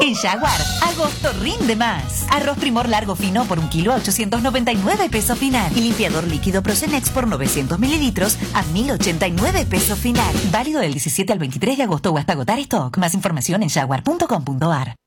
En Jaguar, agosto rinde más. Arroz Primor largo fino por 1 kilo a 899 pesos final. Y limpiador líquido Procenex por 900 mililitros a 1089 pesos final. Válido del 17 al 23 de agosto o hasta agotar stock. Más información en jaguar.com.ar.